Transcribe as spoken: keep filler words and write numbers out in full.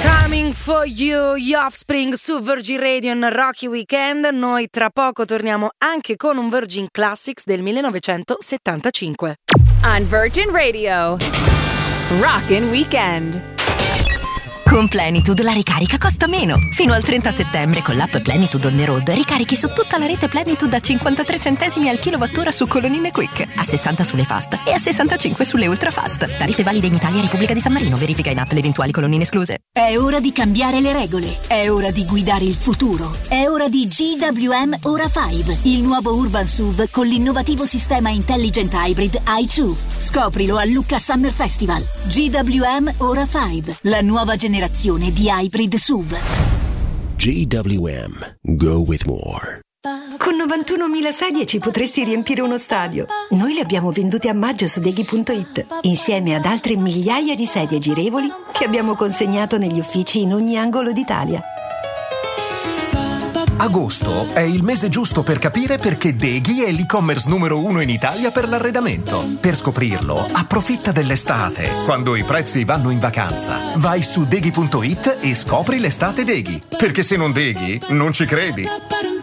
Coming for you, gli Offspring su Virgin Radio in Rocky Weekend. Noi tra poco torniamo anche con un Virgin Classics del millenovecentosettantacinque. On Virgin Radio, Rockin' Weekend. Con Plenitude la ricarica costa meno. Fino al trenta settembre con l'app Plenitude on the road ricarichi su tutta la rete Plenitude a cinquantatré centesimi al kilowattora su colonnine Quick, a sessanta sulle fast e a sessantacinque sulle ultra fast. Tariffe valide in Italia e Repubblica di San Marino. Verifica in app le eventuali colonnine escluse. È ora di cambiare le regole. È ora di guidare il futuro. È ora di G W M Ora cinque, il nuovo Urban S U V con l'innovativo sistema Intelligent Hybrid i due. Scoprilo a Lucca Summer Festival. G W M Ora cinque, la nuova generazione di hybrid S U V. G W M. Go with more. Con novantunomila sedie ci potresti riempire uno stadio. Noi le abbiamo vendute a maggio su Deghi punto it, insieme ad altre migliaia di sedie girevoli che abbiamo consegnato negli uffici in ogni angolo d'Italia. Agosto è il mese giusto per capire perché Deghi è l'e-commerce numero uno in Italia per l'arredamento. Per scoprirlo, approfitta dell'estate, quando i prezzi vanno in vacanza. Vai su Deghi punto it e scopri l'estate Deghi. Perché se non Deghi, non ci credi.